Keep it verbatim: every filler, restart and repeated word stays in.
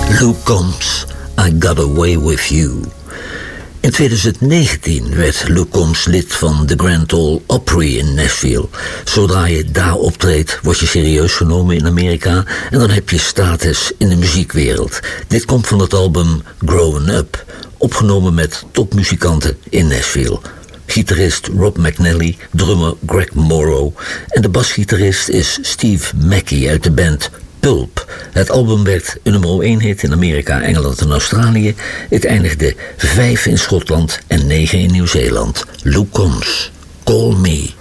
Luke Combs, I Got Away With You. In twintig negentien werd Luke Combs lid van de Grand Ole Opry in Nashville. Zodra je daar optreedt, word je serieus genomen in Amerika en dan heb je status in de muziekwereld. Dit komt van het album Growing Up, opgenomen met topmuzikanten in Nashville. Gitarist Rob McNally, drummer Greg Morrow en de basgitarist is Steve Mackey uit de band Pulp. Het album werd een nummer één hit in Amerika, Engeland en Australië. Het eindigde vijf in Schotland en negen in Nieuw-Zeeland. Luke Combs, Call Me.